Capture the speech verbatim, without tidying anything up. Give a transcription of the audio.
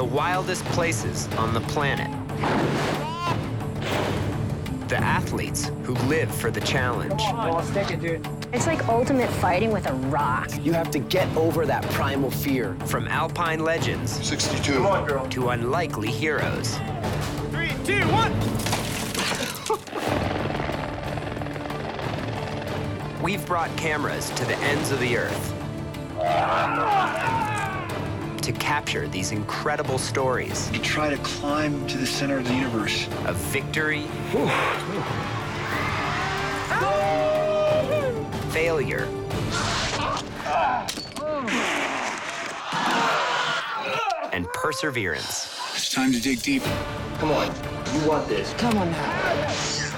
the wildest places on the planet. The athletes who live for the challenge. Oh, stick it, dude. It's like ultimate fighting with a rock. You have to get over that primal fear. From alpine legends sixty-two. Come on, girl. to unlikely heroes. Three, two, one. We've brought cameras to the ends of the earth to capture these incredible stories You try to climb to the center of the universe. of victory, failure, and perseverance. It's time to dig deep. Come on. You want this. Come on now.